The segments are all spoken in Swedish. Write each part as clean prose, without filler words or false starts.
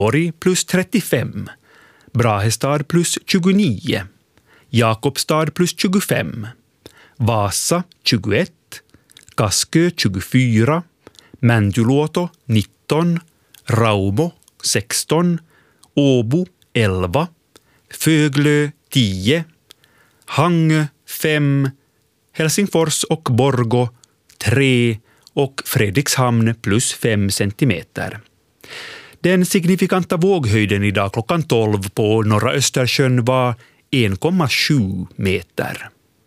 Borg plus 35, Brahestad plus 29, Jakobstad plus 25, Vasa 21, Kaskö 24, Mäntyluoto 19, Raumo 16, Åbo 11, Föglö 10, Hangö 5, Helsingfors och Borgå 3 och Fredrikshamn plus 5 centimeter. Den signifikanta våghöjden idag klockan 12 på norra Östersjön var 1,7 meter.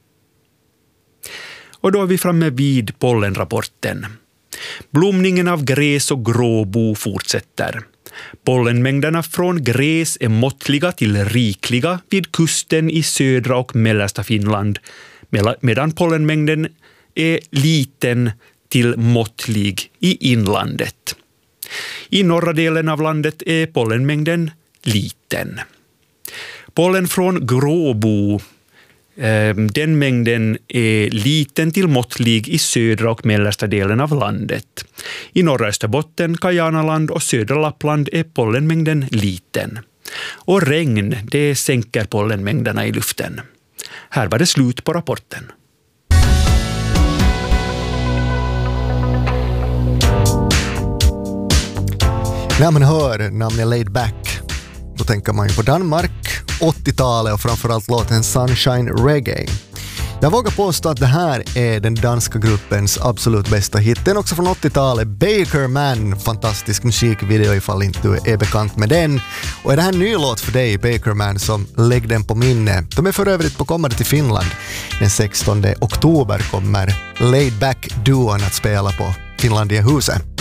Och då är vi framme vid pollenrapporten. Blomningen av gräs och gråbo fortsätter. Pollenmängderna från gräs är måttliga till rikliga vid kusten i södra och mellersta Finland, medan pollenmängden är liten till måttlig i inlandet. I norra delen av landet är pollenmängden liten. Pollen från gråbo, den mängden är liten till måttlig i södra och mellersta delen av landet. I norra Österbotten, Kajanaland och södra Lappland är pollenmängden liten. Och regn, det sänker pollenmängderna i luften. Här var det slut på rapporten. När man hör namnet Laid Back, då tänker man ju på Danmark, 80-talet och framförallt låten Sunshine Reggae. Jag vågar påstå att det här är den danska gruppens absolut bästa hit. Den också från 80-talet, Baker Man, fantastisk musikvideo ifall inte du är bekant med den. Och är det här en ny låt för dig, Baker Man, som lägg den på minne. De är för övrigt på kommande till Finland. Den 16 oktober kommer Laid Back-duon att spela på Finlandia-huset.